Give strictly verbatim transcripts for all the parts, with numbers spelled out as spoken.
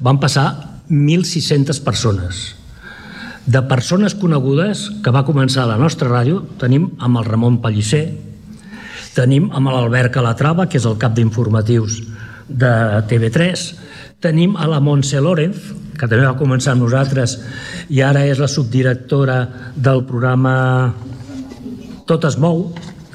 van passar mil sis-centes persones. De persones conegudes que va començar la nostra ràdio, tenim amb el Ramon Pellicer, tenim amb l'Albert Calatrava, que és el cap d'informatius de T V tres, tenim a la Montse López, que també va començar amb nosaltres i ara és la subdirectora del programa Tot es mou,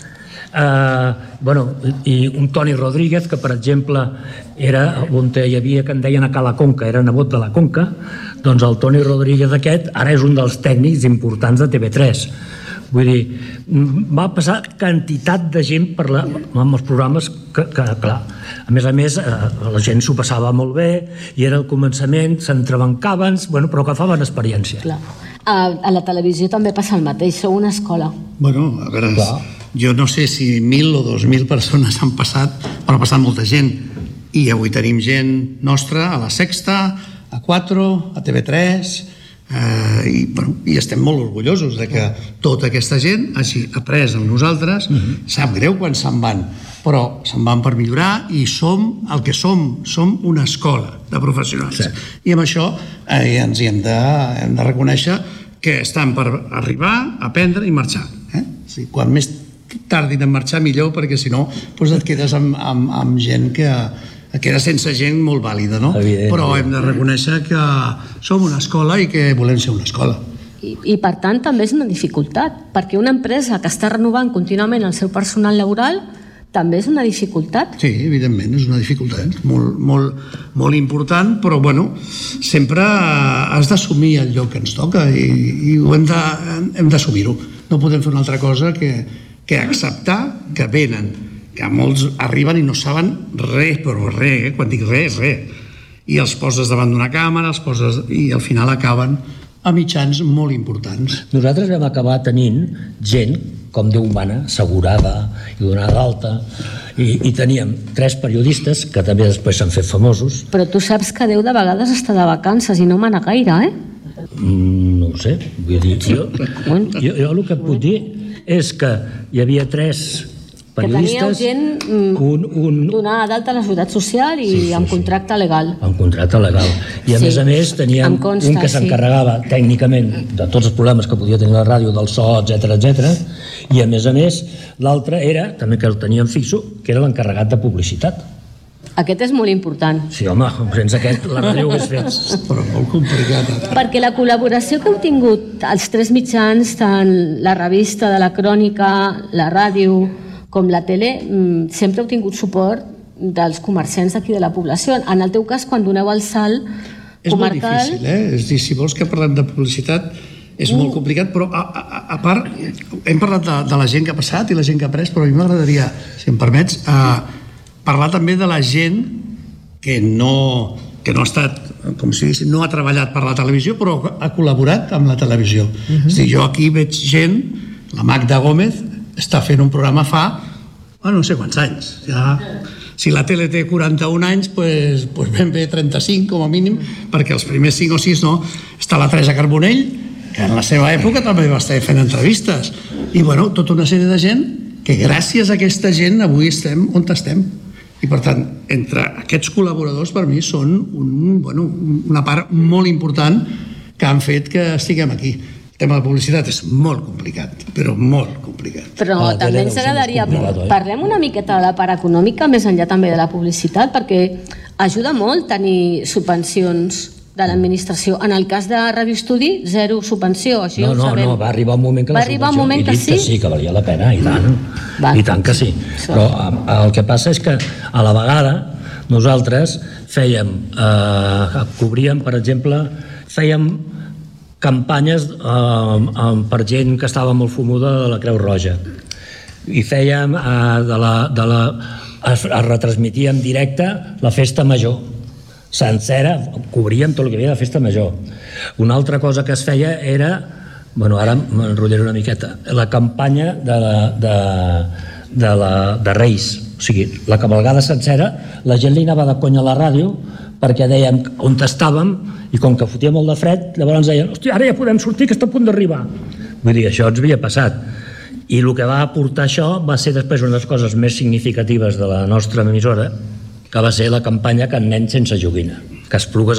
eh, bueno, i un Toni Rodríguez, que per exemple era on hi havia, que en deien a Cala Conca, era nebot de la Conca, doncs el Toni Rodríguez aquest ara és un dels tècnics importants de T V tres. Vull dir, va passar quantitat de gent per la, amb els programes que, que, clar, a més a més, eh, la gent s'ho passava molt bé i era el començament, s'entrebancaven, bueno, però que faven experiència. Clar. A, a la televisió també passa el mateix, sou una escola. Bueno, a veure, clar, jo no sé si mil o dos mil persones han passat, però ha passat molta gent, i avui tenim gent nostra a la Sexta, a quatre, a T V tres, eh, i, bueno, i estem molt orgullosos de que tota aquesta gent hagi après amb nosaltres. Uh-huh. Sap greu quan se'n van, però se'n van per millorar i som el que som, som una escola de professionals. Sí. I amb això eh, ens hi hem de, hem de reconèixer que estan per arribar, aprendre i marxar. Eh? O sigui, quan més tardin en marxar millor, perquè si no doncs et quedes amb, amb, amb gent que queda sense gent molt vàlida, no? Evident, però hem de reconèixer que som una escola i que volem ser una escola. I, i per tant també és una dificultat, perquè una empresa que està renovant contínuament el seu personal laboral també és una dificultat. Sí, evidentment, és una dificultat molt, molt, molt important, però bueno, sempre has d'assumir el lloc que ens toca i, i ho hem de, hem d'assumir-ho. No podem fer una altra cosa que, que acceptar que venen, que molts arriben i no saben res, però res, eh? Quan dic res, res. I els poses davant d'una càmera, els poses i al final acaben a mitjans molt importants. Nosaltres vam acabar tenint gent, com Déu mana, assegurada i donada d'alta, i, i teníem tres periodistes que també després s'han fet famosos. Però tu saps que Déu de vegades està de vacances i no mana gaire, eh? Mm, no ho sé, vull dir, jo, jo, jo el que puc dir és que hi havia tres periodistes, que teníeu gent un, un, donada d'alta a la Seguretat Social i sí, sí, amb contracte legal. Amb contracte legal. I a sí, més a més teníem consta, un que s'encarregava sí. tècnicament de tots els problemes que podia tenir la ràdio, del so, etcètera, etcètera. I a més a més l'altre era, també que el teníem fixo, que era l'encarregat de publicitat. Aquest és molt important. Sí, home, sense aquest la ràdio ho hagués fet. Però molt complicat. Perquè la col·laboració que heu tingut els tres mitjans, tant la revista de la Crònica, la ràdio, com la tele, sempre heu tingut suport dels comerciants d'aquí de la població. En el teu cas, quan doneu el salt és comarcal... És molt difícil, eh? És dir, si vols que parlem de publicitat, és mm. molt complicat, però a, a, a part, hem parlat de, de la gent que ha passat i la gent que ha pres, però a mi m'agradaria, si em permets, eh, parlar també de la gent que no, que no ha estat, com si diguéssim, no ha treballat per la televisió, però ha col·laborat amb la televisió. Mm-hmm. És dir, jo aquí veig gent, la Magda Gómez, està fent un programa fa, oh, no sé quants anys. Ja, si la tele té quaranta-un anys, pues, pues ben bé trenta-cinc com a mínim, perquè els primers cinc o sis no. Està la Teresa Carbonell, que en la seva època també va estar fent entrevistes. I bueno, tota una sèrie de gent que gràcies a aquesta gent avui estem on estem. I per tant, entre aquests col·laboradors per mi són un, bueno, una part molt important que han fet que estiguem aquí. El tema de publicitat és molt complicat, però molt complicat. Però ah, també ens agradaria... Eh? Parlem una miqueta de la part econòmica, més enllà també de la publicitat, perquè ajuda molt tenir subvencions de l'administració. En el cas de Ràdio Estudi, zero subvenció, això no, ho no, sabem. No, va arribar un moment que va la arribar subvenció... un moment que sí? que sí, que valia la pena, i tant. Va. I tant que sí. Però el que passa és que a la vegada nosaltres fèiem, eh, cobríem, per exemple, fèiem campanyes eh, per gent que estava molt fumuda de la Creu Roja. I fèiem eh, de la, de la, es, es retransmitia en directe la festa major sencera, cobríem tot el que hi havia de festa major. Una altra cosa que es feia era, bueno, ara m'enrotllaré una miqueta, la campanya de, la, de, de, la, de Reis. O sigui, la cavalgada sencera, la gent li anava de conya a la ràdio perquè dèiem on estàvem i com que fotia molt de fred, llavors deien, hòstia, ara ja podem sortir, que està a punt d'arribar. Vull dir, això ens havia passat. I el que va aportar això va ser després una de les coses més significatives de la nostra emissora, que va ser la campanya Can Nen sense joguina, que Esplugues